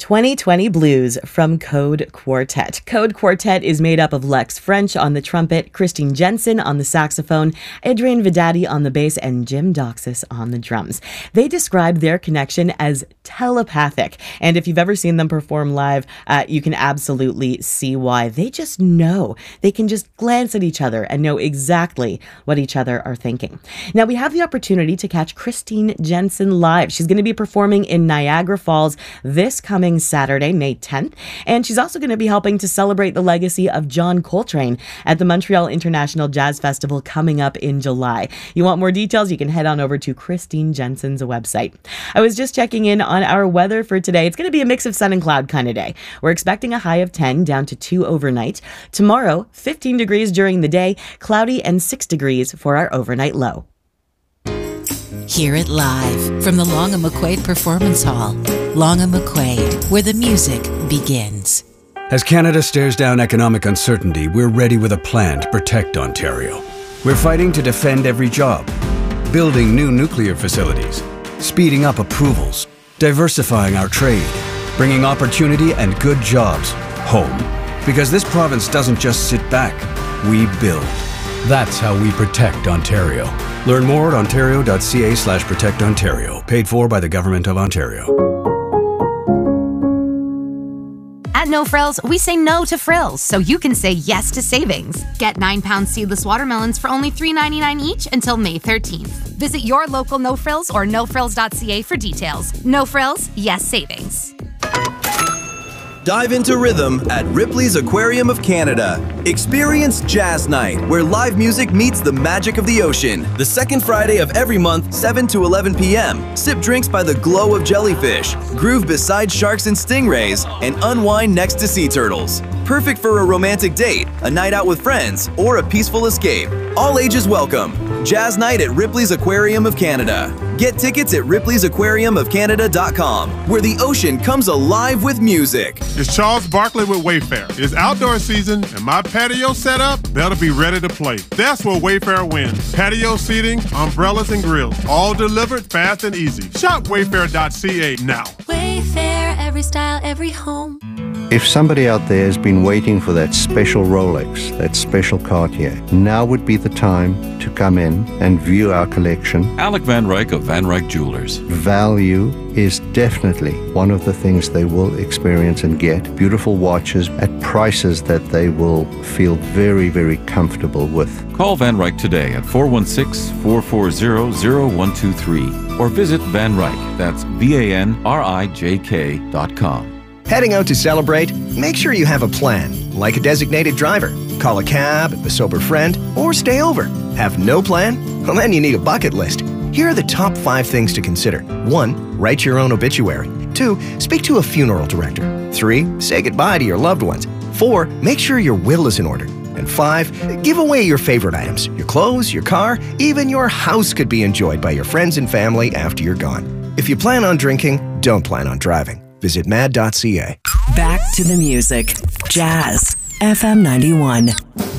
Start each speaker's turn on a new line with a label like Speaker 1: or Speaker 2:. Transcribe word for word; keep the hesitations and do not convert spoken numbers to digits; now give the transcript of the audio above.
Speaker 1: twenty twenty Blues from Code Quartet. Code Quartet is made up of Lex French on the trumpet, Christine Jensen on the saxophone, Adrian Vidati on the bass, and Jim Doxis on the drums. They describe their connection as telepathic, and if you've ever seen them perform live, uh, you can absolutely see why. They just know. They can just glance at each other and know exactly what each other are thinking. Now, we have the opportunity to catch Christine Jensen live. She's going to be performing in Niagara Falls this coming Saturday, May tenth, and she's also going to be helping to celebrate the legacy of John Coltrane at the Montreal International Jazz Festival coming up in July. You want more details? You can head on over to Christine Jensen's website. I was just checking in on our weather for today. It's going to be a mix of sun and cloud kind of day. We're expecting a high of ten, down to two overnight. Tomorrow, fifteen degrees during the day, cloudy, and six degrees for our overnight low.
Speaker 2: Hear it live from the Long and McQuaid Performance Hall. Long and McQuaid, where the music begins.
Speaker 3: As Canada stares down economic uncertainty, we're ready with a plan to protect Ontario. We're fighting to defend every job, building new nuclear facilities, speeding up approvals, diversifying our trade, bringing opportunity and good jobs home. Because this province doesn't just sit back, we build. That's how we protect Ontario. Learn more at ontario.ca slash protect Ontario. Paid for by the Government of Ontario.
Speaker 4: At No Frills, we say no to frills, so you can say yes to savings. Get nine pound seedless watermelons for only three ninety-nine each until May thirteenth. Visit your local No Frills or no frills dot c a for details. No Frills, yes savings.
Speaker 5: Dive into rhythm at Ripley's Aquarium of Canada. Experience Jazz Night, where live music meets the magic of the ocean. The second Friday of every month, seven to eleven p m Sip drinks by the glow of jellyfish, groove beside sharks and stingrays, and unwind next to sea turtles. Perfect for a romantic date, a night out with friends, or a peaceful escape. All ages welcome. Jazz Night at Ripley's Aquarium of Canada. Get tickets at ripleys aquarium of canada dot com, where the ocean comes alive with music.
Speaker 6: It's Charles Barkley with Wayfair. It's outdoor season, and my patio setup better be ready to play. That's where Wayfair wins. Patio seating, umbrellas, and grills, all delivered fast and easy. Shop wayfair dot c a now.
Speaker 7: Wayfair, every style, every home.
Speaker 8: If somebody out there has been waiting for that special Rolex, that special Cartier, now would be the time to come in and view our collection.
Speaker 9: Alec Van Ryk of Van Ryk Jewelers.
Speaker 8: Value is definitely one of the things they will experience and get. Beautiful watches at prices that they will feel very, very comfortable with.
Speaker 9: Call Van Ryk today at four one six, four four zero, zero one two three or visit Van Ryk, that's V A N R I J K dot com.
Speaker 10: Heading out to celebrate? Make sure you have a plan, like a designated driver. Call a cab, a sober friend, or stay over. Have no plan? Well, then you need a bucket list. Here are the top five things to consider. One, write your own obituary. Two, speak to a funeral director. Three, say goodbye to your loved ones. Four, make sure your will is in order. And five, give away your favorite items. Your clothes, your car, even your house could be enjoyed by your friends and family after you're gone. If you plan on drinking, don't plan on driving. Visit mad dot c a.
Speaker 2: Back to the music. Jazz F M ninety-one.